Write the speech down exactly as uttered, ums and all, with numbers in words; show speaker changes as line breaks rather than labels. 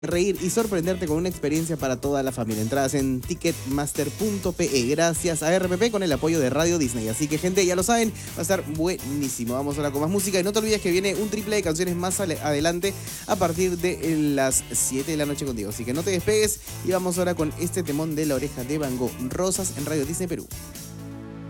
reír y sorprenderte con una experiencia para toda la familia. Entradas en ticketmaster punto pe. Gracias a R P P con el apoyo de Radio Disney. Así que, gente, ya lo saben, va a estar buenísimo. Vamos ahora con más música y no te olvides que viene un triple de canciones más adelante a partir de las siete de la noche contigo. Así que no te despegues y vamos ahora con este temón de La Oreja de Van Gogh. Rosas en Radio Disney Perú.